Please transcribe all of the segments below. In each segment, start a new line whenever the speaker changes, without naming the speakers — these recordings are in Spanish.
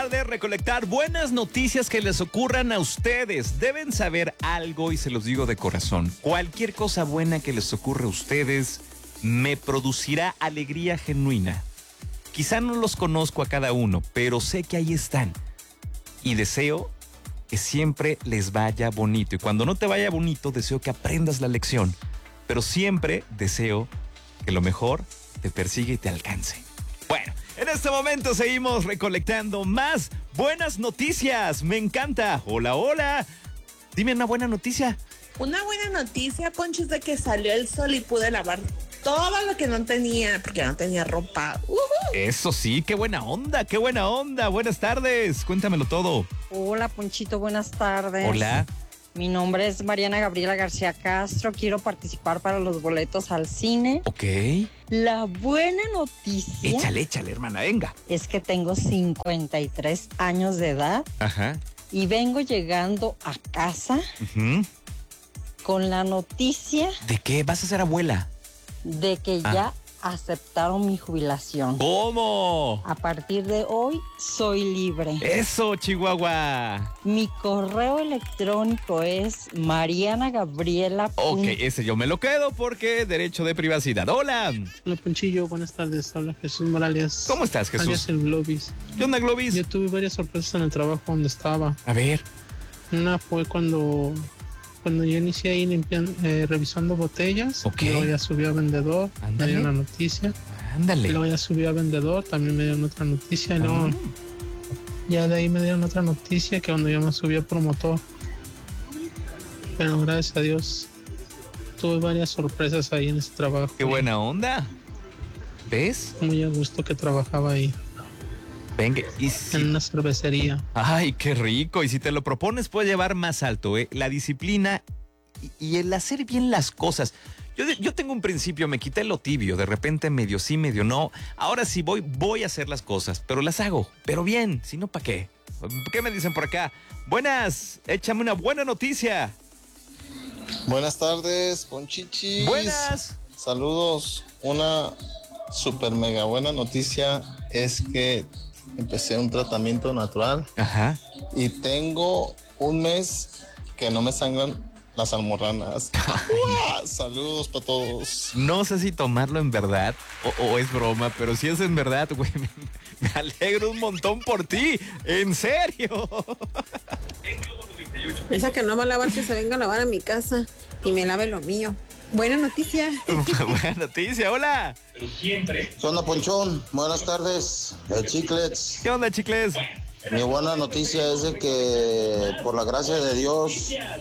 hora de recolectar buenas noticias que les ocurran a ustedes. Deben saber algo y se los digo de corazón. Cualquier cosa buena que les ocurra a ustedes me producirá alegría genuina. Quizá no los conozco a cada uno, pero sé que ahí están. Y deseo que siempre les vaya bonito. Y cuando no te vaya bonito, deseo que aprendas la lección. Pero siempre deseo que lo mejor te persiga y te alcance. Bueno, en este momento seguimos recolectando más buenas noticias. Me encanta. Hola, hola. Dime una buena noticia.
Una buena noticia, Poncho, es de que salió el sol y pude lavar todo lo que no tenía, porque no tenía ropa.
Eso sí, qué buena onda, qué buena onda. Buenas tardes, cuéntamelo todo.
Hola, Ponchito, buenas tardes.
Hola.
Mi nombre es Mariana Gabriela García Castro. Quiero participar para los boletos al cine.
Ok.
La buena noticia
Échale, hermana, venga.
es que tengo 53 años de edad
Ajá.
y vengo llegando a casa
Ujú.
con la noticia
¿De qué? ¿Vas a ser abuela?
de que ya aceptaron mi jubilación.
¿Cómo?
A partir de hoy soy libre.
Eso, Chihuahua.
Mi correo electrónico es marianagabriela.
Ok, ese yo me lo quedo porque derecho de privacidad. Hola.
Hola Ponchillo, buenas tardes, habla Jesús Morales.
¿Cómo estás, Jesús?
Alias el Globis.
¿Qué onda, Globis?
Yo tuve varias sorpresas en el trabajo donde estaba.
A ver.
Una fue cuando yo inicié ahí revisando botellas.
Ok.
Luego ya subí a vendedor,
Ándale.
me dieron una noticia.
Ándale.
Y luego ya subí a vendedor, también me dieron otra noticia. Y luego ya de ahí me dieron otra noticia que cuando yo me subí a promotor. Pero gracias a Dios tuve varias sorpresas ahí en ese trabajo.
Qué buena onda. ¿Ves?
Muy a gusto que trabajaba ahí,
Venga. Y
en
si...
una cervecería.
Ay, qué rico. Y si te lo propones, puedes llevar más alto, ¿eh? La disciplina y el hacer bien las cosas. Yo tengo un principio, me quité lo tibio, de repente medio sí, medio no. Ahora sí voy a hacer las cosas, pero las hago, pero bien, si no, ¿para qué? ¿Qué me dicen por acá? Buenas, échame una buena noticia.
Buenas tardes, Ponchichis.
Buenas.
Saludos. Una super mega buena noticia es que empecé un tratamiento natural
Ajá.
y tengo un mes que no me sangran las almorranas. ¡Uah! Saludos para todos.
No sé si tomarlo en verdad o es broma, pero si es en verdad, güey, me alegro un montón por ti. En serio.
Esa que no va a lavar, que se venga a lavar a mi casa y me lave lo mío. Buena noticia.
Buena noticia, hola.
¿Qué onda, Ponchón? Buenas tardes. Chiclets.
¿Qué onda, chicles?
Mi buena noticia es de que por la gracia de Dios ya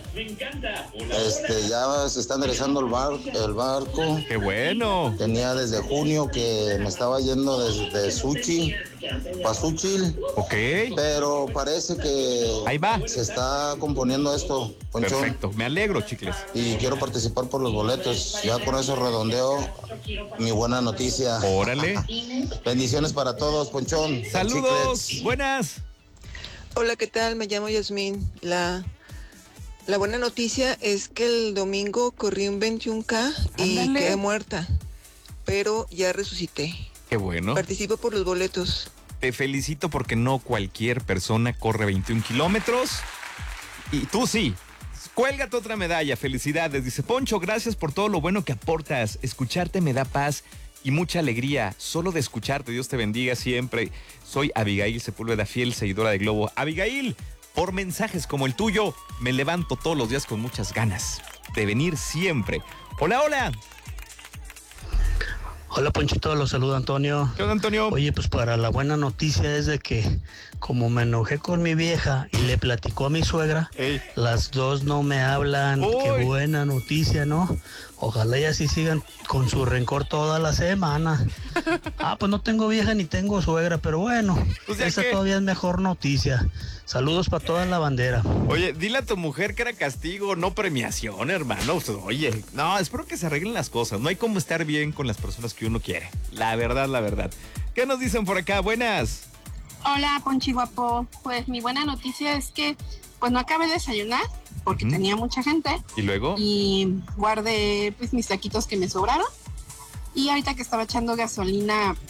se está enderezando el barco.
Qué bueno.
Tenía desde junio que me estaba yendo desde Suchi para Suchil,
Ok.
pero parece que
Ahí va.
se está componiendo esto, Ponchón.
Perfecto, me alegro, chicles.
Y quiero participar por los boletos. Ya con eso redondeo mi buena noticia.
Órale.
Bendiciones para todos, Ponchón.
Saludos,
Chiclets.
buenas.
Hola, ¿qué tal? Me llamo Yasmín. La buena noticia es que el domingo corrí un 21K y
Ándale.
quedé muerta, pero ya resucité.
Qué bueno.
Participo por los boletos.
Te felicito porque no cualquier persona corre 21 kilómetros. Y tú sí. Cuélgate otra medalla. Felicidades. Dice Poncho, gracias por todo lo bueno que aportas. Escucharte me da paz y mucha alegría. Solo de escucharte. Dios te bendiga siempre. Soy Abigail Sepúlveda, fiel seguidora de Globo. Abigail, por mensajes como el tuyo, me levanto todos los días con muchas ganas de venir siempre. Hola, hola.
Hola Ponchito, los saluda Antonio.
¿Qué onda, Antonio?
Oye, pues para la buena noticia es de que como me enojé con mi vieja y le platicó a mi suegra,
Ey.
las dos no me hablan.
Uy.
Qué buena noticia, ¿no? Ojalá y así sigan con su rencor toda la semana. Pues no tengo vieja ni tengo suegra, pero bueno,
Pues ya
esa
que-
todavía es mejor noticia. Saludos para toda la bandera.
Oye, dile a tu mujer que era castigo, no premiación, hermano. Pues, oye, no, espero que se arreglen las cosas. No hay como estar bien con las personas que uno quiere. La verdad, la verdad. ¿Qué nos dicen por acá? Buenas.
Hola, Ponchi guapo. Pues mi buena noticia es que pues no acabé de desayunar porque
Ujú.
tenía mucha gente
¿Y luego?
y guardé pues mis taquitos que me sobraron. Y ahorita que estaba echando gasolina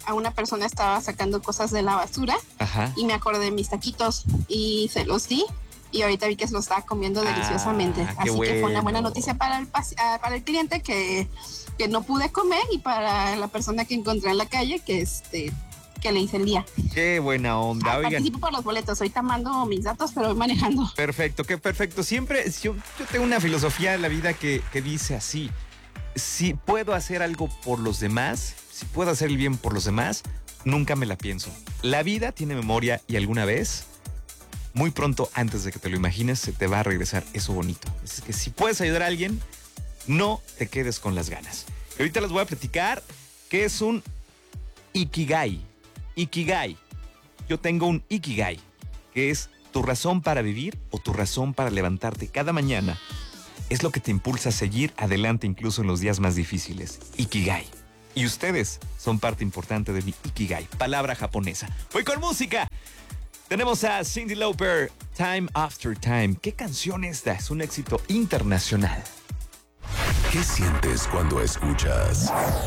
a una persona estaba sacando cosas de la basura.
Ajá.
Y me acordé de mis taquitos y se los di. Y ahorita vi que se lo estaba comiendo deliciosamente.
Qué
Así que fue una buena
bueno.
noticia para el cliente que no pude comer y para la persona que encontré en la calle que le hice el día.
Qué buena onda. Oigan,
Participo por los boletos. Ahorita mando mis datos, pero voy manejando.
perfecto, qué perfecto. Siempre, yo tengo una filosofía de la vida que dice así: si puedo hacer algo por los demás, si puedo hacer el bien por los demás, nunca me la pienso. La vida tiene memoria y alguna vez, muy pronto, antes de que te lo imagines, se te va a regresar eso bonito. Así que si puedes ayudar a alguien, no te quedes con las ganas. Y ahorita les voy a platicar qué es un Ikigai. Ikigai. Yo tengo un Ikigai, que es tu razón para vivir o tu razón para levantarte cada mañana. Es lo que te impulsa a seguir adelante incluso en los días más difíciles. Ikigai. Y ustedes son parte importante de mi Ikigai, palabra japonesa. Voy con música. Tenemos a Cyndi Lauper, Time After Time. ¿Qué canción esta? Es un éxito internacional.
¿Qué sientes cuando escuchas